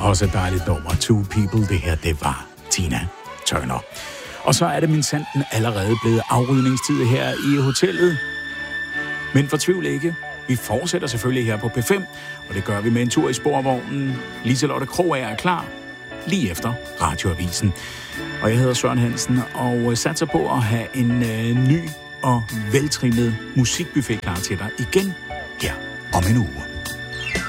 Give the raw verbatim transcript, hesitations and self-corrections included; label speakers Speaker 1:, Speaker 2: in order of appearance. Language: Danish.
Speaker 1: Også et dejligt nummer. Two People, det her, det var Tina Turner. Og så er det min sanden allerede blevet afrydningstid her i hotellet. Men fortvivl ikke. Vi fortsætter selvfølgelig her på P fem, og det gør vi med en tur i sporvognen. Liselotte Krogager er klar lige efter Radioavisen. Og jeg hedder Søren Hansen og satser på at have en øh, ny og veltrimmet musikbuffet klar til dig igen her om en uge.